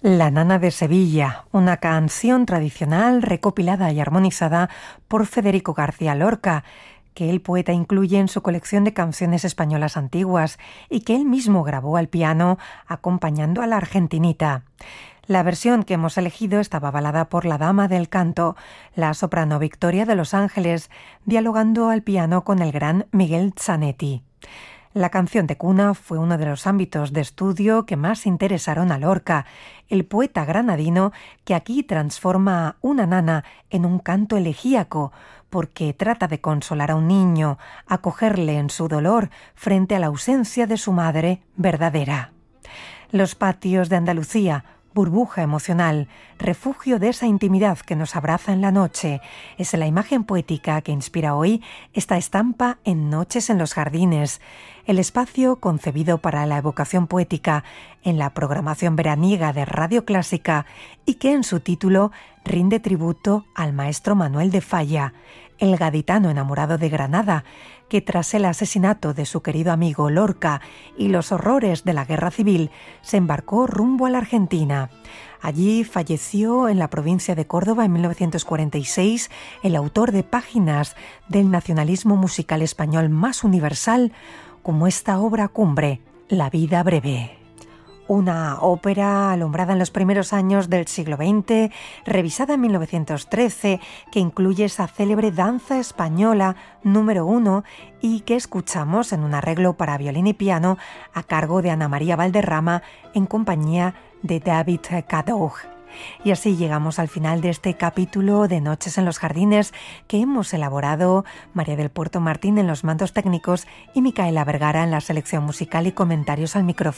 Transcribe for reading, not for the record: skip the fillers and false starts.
La Nana de Sevilla, una canción tradicional recopilada y armonizada por Federico García Lorca, que el poeta incluye en su colección de canciones españolas antiguas y que él mismo grabó al piano acompañando a la argentinita. La versión que hemos elegido estaba avalada por la dama del canto, la soprano Victoria de Los Ángeles, dialogando al piano con el gran Miguel Zanetti. La canción de cuna fue uno de los ámbitos de estudio que más interesaron a Lorca, el poeta granadino que aquí transforma una nana en un canto elegíaco, porque trata de consolar a un niño, acogerle en su dolor frente a la ausencia de su madre verdadera. Los patios de Andalucía, burbuja emocional, refugio de esa intimidad que nos abraza en la noche, es la imagen poética que inspira hoy esta estampa en Noches en los Jardines, el espacio concebido para la evocación poética en la programación veraniega de Radio Clásica y que en su título rinde tributo al maestro Manuel de Falla, el gaditano enamorado de Granada, que tras el asesinato de su querido amigo Lorca y los horrores de la guerra civil, se embarcó rumbo a la Argentina. Allí falleció en la provincia de Córdoba en 1946 el autor de páginas del nacionalismo musical español más universal, como esta obra cumbre, La vida breve. Una ópera alumbrada en los primeros años del siglo XX, revisada en 1913, que incluye esa célebre danza española número 1 y que escuchamos en un arreglo para violín y piano a cargo de Ana María Valderrama en compañía de David Cadou. Y así llegamos al final de este capítulo de Noches en los Jardines que hemos elaborado María del Puerto Martín en los mandos técnicos y Micaela Vergara en la selección musical y comentarios al micrófono.